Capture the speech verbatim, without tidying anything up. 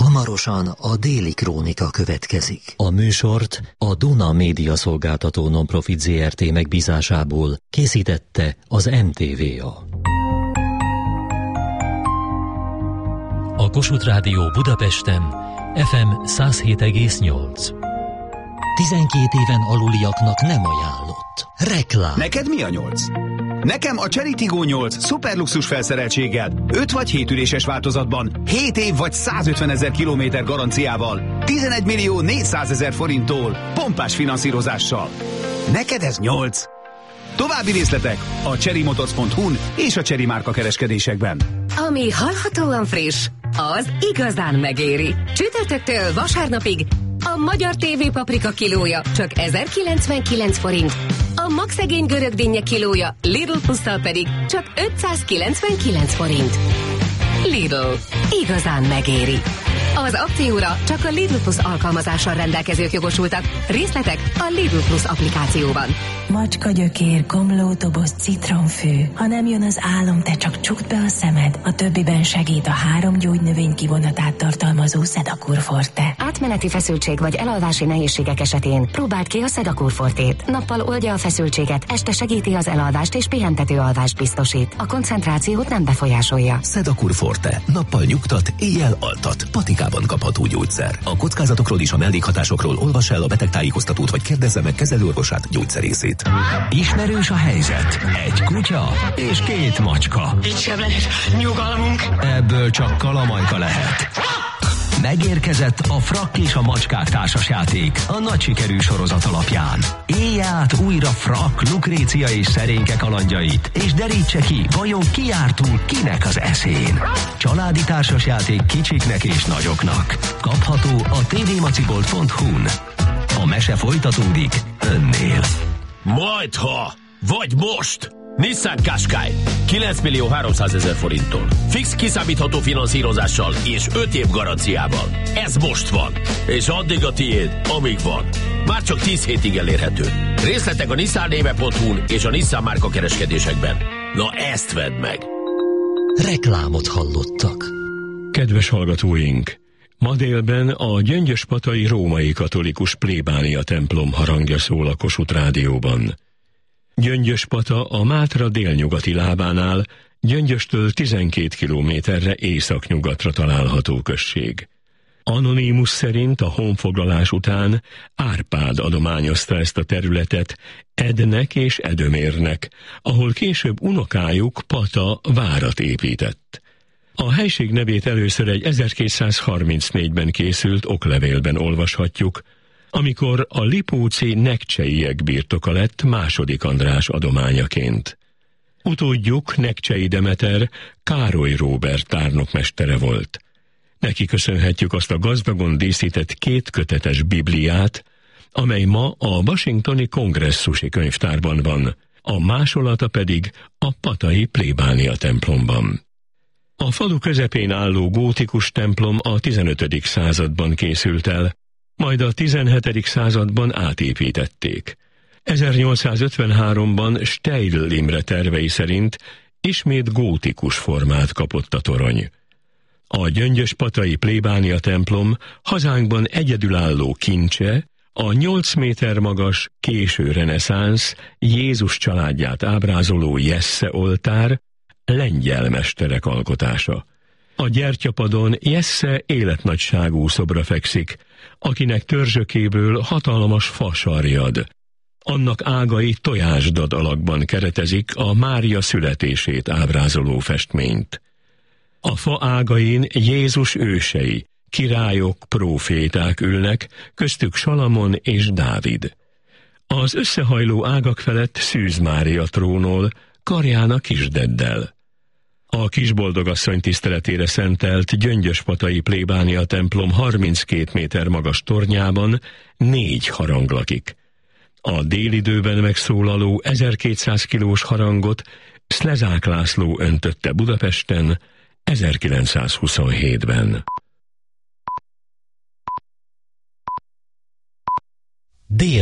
Hamarosan a Déli Krónika következik. A műsort a Duna Média Szolgáltató Nonprofit zé er té megbízásából készítette az em té vé á. A Kossuth Rádió Budapesten ef em száz hét egész nyolc. tizenkét éven aluliaknak nem ajánlott. Reklám. Neked mi a nyolc? Nekem a Chery Tiggo nyolc szuperluxus felszereltséggel, öt vagy hét üléses változatban, hét év vagy százötven ezer kilométer garanciával, tizenegy millió négyszázezer forinttól, pompás finanszírozással. Neked ez nyolc? További részletek a chery motors pont hu-n és a Chery márka kereskedésekben. Ami hallhatóan friss, az igazán megéri. Csütörtöktől vasárnapig a magyar té vé paprika kilója csak ezerkilencvenkilenc forint, a magszegény görög dinnye kilója Lidl plusszal pedig csak ötszázkilencvenkilenc forint. Lidl. Igazán megéri. Az akcióra csak a Lidl Plus alkalmazással rendelkezők jogosultak. Részletek a Lidl Plus applikációban. Macska gyökér, komlótoboz, citronfű. Ha nem jön az álom, te csak csukd be a szemed. A többiben segít a három gyógynövény kivonatát tartalmazó Sedakur Forte. Átmeneti feszültség vagy elalvási nehézségek esetén próbáld ki a Sedakur Fortét. Nappal oldja a feszültséget, este segíti az elalvást és pihentető alvást biztosít. A koncentrációt nem befolyásolja. Sedakur Forte. Nappal nyugtat, éjjel altat. Patikában kapható gyógyszer. A kockázatokról és a mellékhatásokról olvass el a betegtájékoztatót, vagy kérdezze meg kezelőorvosát, gyógyszerészét. Ismerős a helyzet. Egy kutya és két macska. Itt sem lehet nyugalmunk. Ebből csak kalamajka lehet. Megérkezett a Frakk és a macskák társasjáték a nagy sikerű sorozat alapján. Élj át újra Frakk, Lukrécia és Szerénke kalandjait, és derítse ki, vajon ki jár túl kinek az eszén. Családi társasjáték kicsiknek és nagyoknak. Kapható a té vé macibolt pont hu-n. A mese folytatódik önnél. Majdha, vagy most! Nissan Qashqai kilenc millió háromszázezer forinttól. Fix kiszámítható finanszírozással és öt év garanciával. Ez most van. És addig a tiéd, amíg van. Már csak tíz hétig elérhető. Részletek a nissan néve pont hu-n és a Nissan márka kereskedésekben. Na ezt vedd meg! Reklámot hallottak. Kedves hallgatóink! Ma délben a gyöngyöspatai római katolikus plébánia templom harangja szól a Kossuth Rádióban. Gyöngyöspata a Mátra délnyugati lábánál, Gyöngyöstől tizenkét kilométerre északnyugatra található község. Anonymus szerint a honfoglalás után Árpád adományozta ezt a területet Ednek és Edömérnek, ahol később unokájuk Pata várat épített. A helység nevét először egy ezerkétszázharmincnégyben készült oklevélben olvashatjuk, amikor a lipóci nekcseiek birtoka lett második András adományaként. Utódjuk Nekcsei Demeter Károly Róbert tárnokmestere volt. Neki köszönhetjük azt a gazdagon díszített kétkötetes Bibliát, amely ma a Washingtoni Kongresszusi Könyvtárban van, a másolata pedig a patai plébánia templomban. A falu közepén álló gótikus templom a tizenötödik században készült el, majd a tizenhetedik században átépítették. ezernyolcszázötvenháromban Steil Imre tervei szerint ismét gótikus formát kapott a torony. A gyöngyöspatai plébánia templom hazánkban egyedülálló kincse, a nyolc méter magas, késő reneszánsz, Jézus családját ábrázoló Jesse oltár, lengyel mesterek alkotása. A gyertyapadon Jesse életnagyságú szobra fekszik, akinek törzsökéből hatalmas fa sarjad. Annak ágai tojásdad alakban keretezik a Mária születését ábrázoló festményt. A fa ágain Jézus ősei, királyok, próféták ülnek, köztük Salamon és Dávid. Az összehajló ágak felett Szűz Mária trónol, karján a kisdeddel. A Kisboldogasszony tiszteletére szentelt gyöngyöspatai plébánia templom harminckét méter magas tornyában négy harang lakik. A délidőben megszólaló ezerkétszáz kilós harangot Szlezák László öntötte Budapesten ezerkilencszázhuszonhétben. Dél